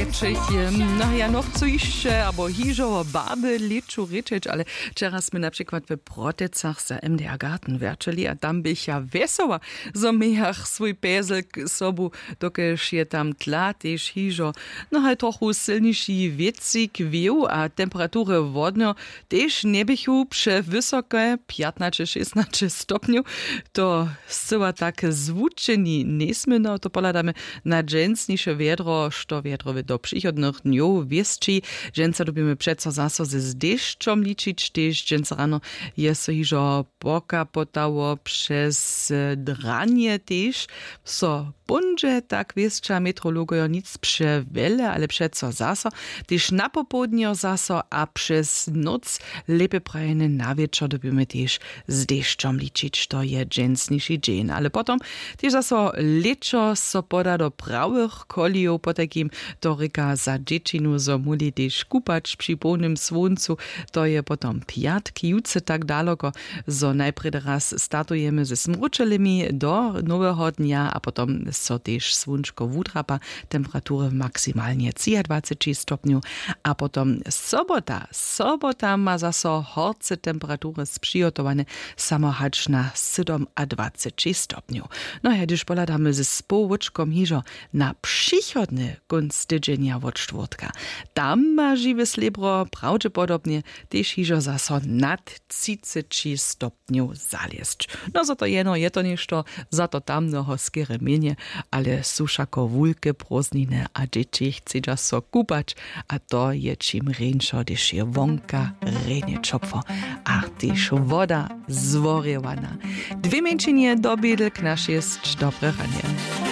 rečeć. No ja no chcę jeszcze, albo hižo o baby leczu rečeć, ale teraz my na przykład w Protecach za MDR Garten werczeli, a tam bych ja wesoła, so miach swój pezelk sobu, dokeż je tam tla, tež hižo, no haj trochu silniejszy wiecik wieł, a temperatury wodno tež nebychu przewysokie, 15-16 stopniów, to zcyła tak zwuczeni nesmyno, to poladamy na dżęsniejsze wiedro, što wiedrowy do przychodnych dniów wieszczy, dżęca lubimy przeco zaso z deszczom liczyć, tež dżęca rano jest so hižo boka potało przez dranie tež, so bunże tak wieszcza metrologojo nic przewele, ale przeco zaso, tež na popołudnio zaso, a przez noc lepe prajene na wieczor lubimy tež z deszczom liczyć, to je dżęsniejszy dzień, ale potom tež zaso leczo so poda do prawych koliów, po takim to ryka za dziecinu, so muli tež kupać przy pełnym słońcu, to je potom piatki, juce tak daleko, so najprej raz startujemy ze smručelemi do nowego dnia, a potom so tež słončko wudrapa, temperatury maksymalnie 23 stopniów, a potom sobota ma zaso horce temperatury sprzygotowane samohacz na 27 stopniów. No ja gdyż poladamy ze społeczkom hižo na przychodny gunst tydzienia od czwartka. Tam ma żywe slebro prawdopodobnie też hižo zaso nad 30 stopniów zalezć. No za to jeno je to ništo, za to tamnoho skere mienie, ale suszako wulke proznine, a dzieci chce so kupać, a to je czym rejnszo, gdyż je wonka rejnie czopfo, a też woda zworiewana. Dwie męczynie do biedlk nasz jest dobre ranie.